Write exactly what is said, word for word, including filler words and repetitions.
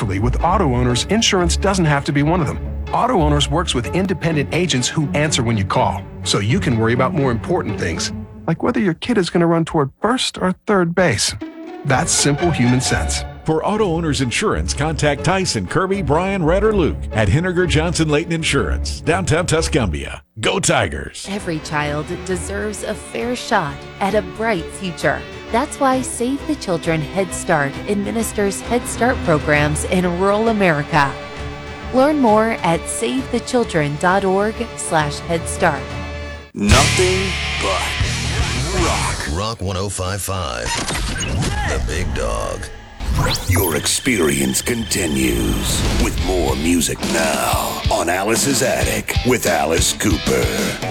Thankfully, with auto owners, insurance doesn't have to be one of them. Auto Owners works with independent agents who answer when you call, so you can worry about more important things, like whether your kid is going to run toward first or third base. That's simple human sense. For Auto Owners Insurance, contact Tyson, Kirby, Brian, Red, or Luke at Henniger Johnson Leighton Insurance, downtown Tuscumbia. Go Tigers! Every child deserves a fair shot at a bright future. That's why Save the Children Head Start administers Head Start programs in rural America. Learn more at savethechildren.org slash Head Start. Nothing but rock. Rock one oh five point five. The Big Dog. Your experience continues with more music now on Alice's Attic with Alice Cooper.